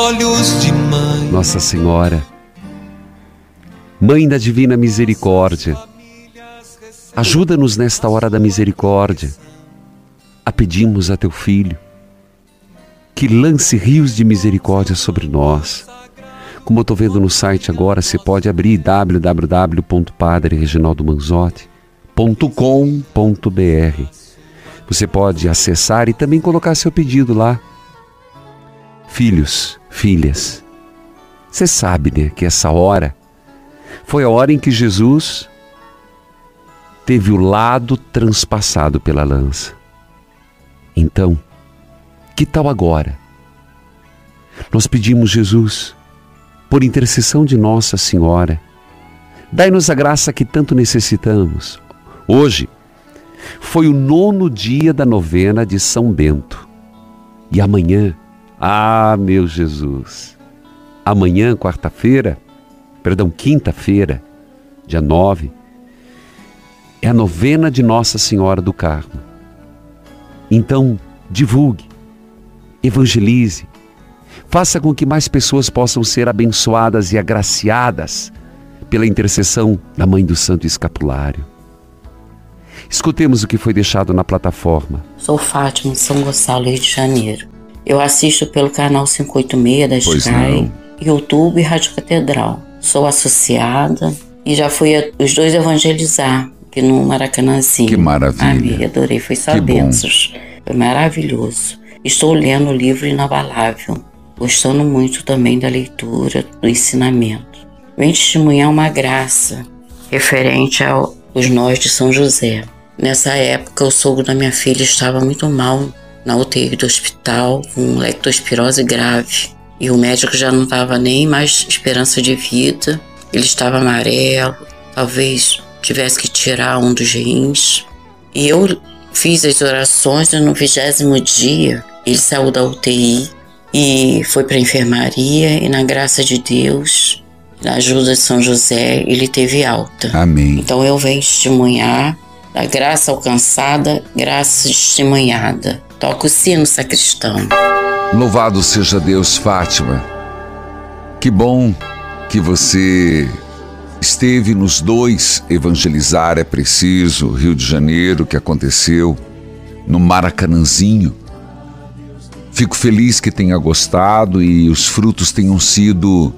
Nossa Senhora, Mãe da Divina Misericórdia, ajuda-nos nesta hora da misericórdia a pedirmos a Teu Filho que lance rios de misericórdia sobre nós. Como eu estou vendo no site agora, você pode abrir www.padrereginaldomanzotti.com.br. Você pode acessar e também colocar seu pedido lá. Filhos, filhas, você sabe, né, que essa hora foi a hora em que Jesus teve o lado transpassado pela lança. Então, que tal agora? Nós pedimos, Jesus, por intercessão de Nossa Senhora, dai-nos a graça que tanto necessitamos. Hoje foi o 9º dia da novena de São Bento. E amanhã, meu Jesus, amanhã, quinta-feira, dia 9, é a novena de Nossa Senhora do Carmo. Então, divulgue, evangelize, faça com que mais pessoas possam ser abençoadas e agraciadas pela intercessão da Mãe do Santo Escapulário. Escutemos o que foi deixado na plataforma. Sou Fátima, de São Gonçalo, Rio de Janeiro. Eu assisto pelo canal 586 da Sky, YouTube e Rádio Catedral. Sou associada e já fui os dois evangelizar aqui no Maracanãzinho. Que maravilha. Amei, adorei, foi só bênçãos. Foi maravilhoso. Estou lendo o livro Inabalável, gostando muito também da leitura, do ensinamento. Vem testemunhar uma graça referente aos nós de São José. Nessa época, o sogro da minha filha estava muito mal na UTI do hospital, com leptospirose grave. E o médico já não estava nem mais esperança de vida. Ele estava amarelo, talvez tivesse que tirar um dos rins. E eu fiz as orações e no 20º dia ele saiu da UTI e foi para a enfermaria e na graça de Deus, na ajuda de São José, ele teve alta. Amém. Então eu venho testemunhar da graça alcançada, graça testemunhada. Toca o sino, sacristão. Louvado seja Deus, Fátima. Que bom que você esteve nos dois evangelizar, é preciso, Rio de Janeiro, que aconteceu no Maracanãzinho. Fico feliz que tenha gostado e os frutos tenham sido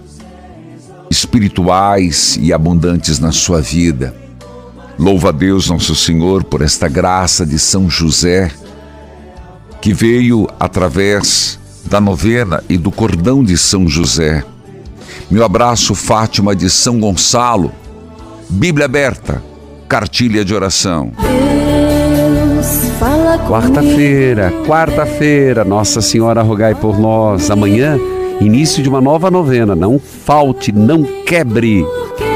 espirituais e abundantes na sua vida. Louva a Deus, nosso Senhor, por esta graça de São José, que veio através da novena e do cordão de São José. Meu abraço, Fátima de São Gonçalo. Bíblia aberta, cartilha de oração. Quarta-feira, Nossa Senhora rogai por nós. Amanhã, início de uma nova novena. Não falte, não quebre.